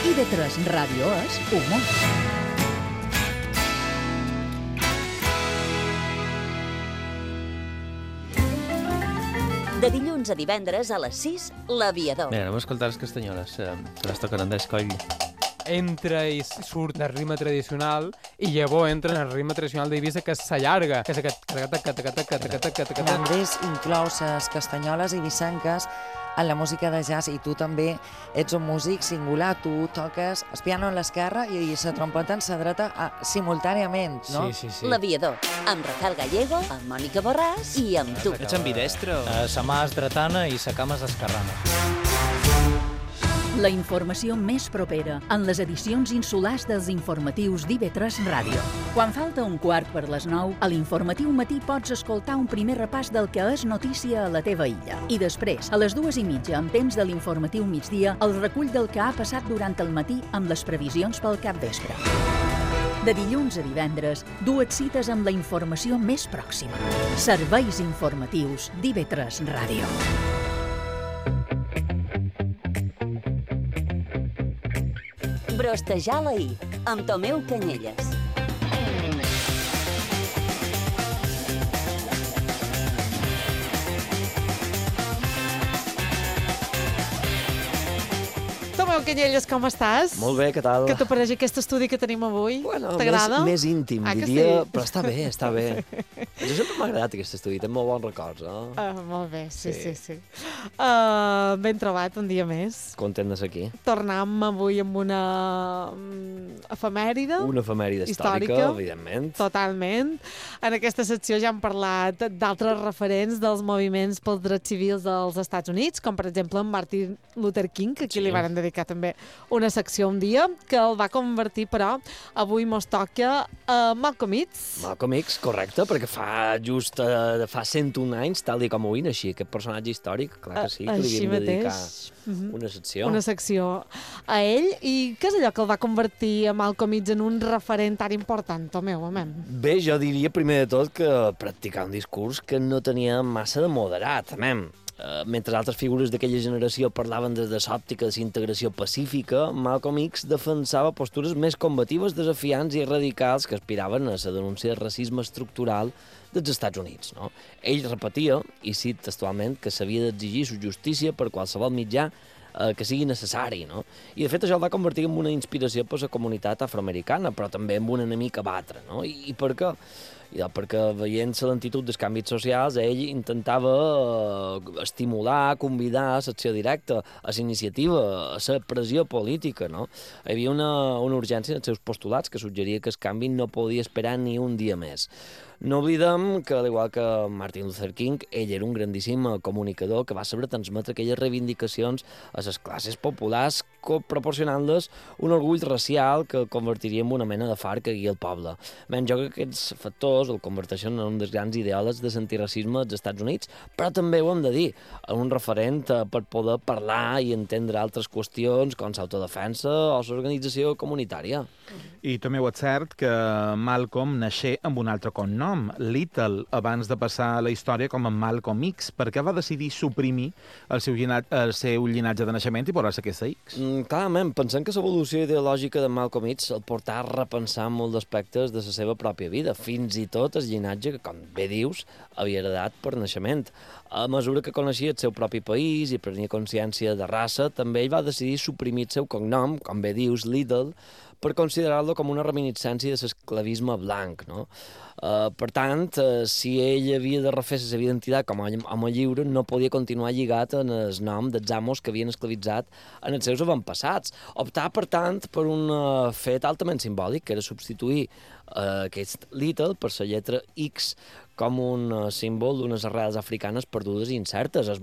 IB3 Ràdio és humor. De dilluns a divendres a les 6, L'Aviador. Mira, anem a escoltar les castanyoles, que les toquen Andrés Coll. Entra i surt el ritme tradicional i llavors entra en el ritme tradicional d'Eivissa, que s'allarga, que és aquest... Andrés inclou les castanyoles eivissenques en la música de jazz, i tu també ets un músic singular. Tu toques el piano en l'esquerra i la trompeta en la dreta simultàniament, no? Sí. L'Aviador, amb Rafael Gallego, amb Mònica Borràs i amb tu. Ets ambidestre? Sa mà és dretana i sa cama és esquerrana. La informació més propera en les edicions insulars dels informatius d'IB3 Ràdio. Quan falta un quart per les 9, a l'informatiu matí pots escoltar un primer repàs del que és notícia a la teva illa. I després, a les 2:30, en temps de l'informatiu migdia, el recull del que ha passat durant el matí amb les previsions pel capvespre. De dilluns a divendres, dues cites amb la informació més pròxima. Serveis informatius d'IB3 Ràdio. Brostejar l'ahir, amb Tomeu Canyelles. Tomeu Canyelles, com estàs? Molt bé, què tal? Què t'apareix aquest estudi que tenim avui? Bueno, t'agrada? més íntim, Ah, que diria, sí? però està bé, està bé. Jo sempre m'ha agradat aquest estudi, té molt bons records, Molt bé, sí. Sí. Ben trobat un dia més. Content de ser aquí. Tornem avui amb una efemèride. Una efemèride històrica, evidentment. Totalment. En aquesta secció ja hem parlat d'altres referents dels moviments pels drets civils dels Estats Units, com per exemple en Martin Luther King, que aquí li varen dedicar també una secció un dia, que el va convertir, però avui mos toca Malcolm X. Malcolm X, correcte, perquè fa 101 anys, tal com avui, així, aquest personatge històric, clar que sí, que li Així havíem de dedicar mateix. una secció. Una secció a ell. I què és allò que el va convertir a Malcolm X en un referent tan important, Tomeu? Bé, jo diria primer de tot que practicar un discurs que no tenia massa de moderat, mentre altres figures d'aquella generació parlaven des de l'òptica de la integració pacífica, Malcolm X defensava postures més combatives, desafiants i radicals que aspiraven a la denúncia del racisme estructural dels Estats Units. No? Ell repetia, i cit textualment, que s'havia d'exigir su justícia per qualsevol mitjà que sigui necessari, no? I de fet això el va convertir en una inspiració per la comunitat afroamericana, però també en un enemic a batre, no? I per què? Perquè veient la lentitud dels canvis socials, ell intentava estimular, convidar a l'acció directa, a la iniciativa, a la pressió política, no? Hi havia una urgència en els seus postulats que suggeria que el canvi no podia esperar ni un dia més. No oblidem que, al igual que Martin Luther King, ell era un grandíssim comunicador que va saber transmetre aquelles reivindicacions a les classes populars, proporcionant-les un orgull racial que convertiria en una mena de far que guia el poble. Jo crec que aquests factors el converteixen en un dels grans ideòlegs de l'antiracisme dels Estats Units, però també ho hem de dir, en un referent per poder parlar i entendre altres qüestions com l'autodefensa o l'organització comunitària. I també és cert que Malcolm naixé amb un altre cognom, Little, abans de passar a la història com a Malcolm X. Per què va decidir suprimir el seu llinatge de naixement i posar-se aquesta X? Clarament, pensem que l'evolució ideològica de Malcolm X el portà a repensar molts aspectes de la seva pròpia vida, fins i tot el llinatge que, com bé dius, havia heredat per naixement. A mesura que coneixia el seu propi país i prenia consciència de raça, també ell va decidir suprimir el seu cognom, com bé dius, Little, per considerar-lo com una reminiscència de l'esclavisme blanc, no? Per tant, si ell havia de refer la seva identitat com a home lliure, no podia continuar lligat en el nom dels amos que havien esclavitzat en els seus avantpassats. Optar, per tant, per un fet altament simbòlic, que era substituir aquest Little per la lletra X com un símbol d'unes arrels africanes perdudes i incertes.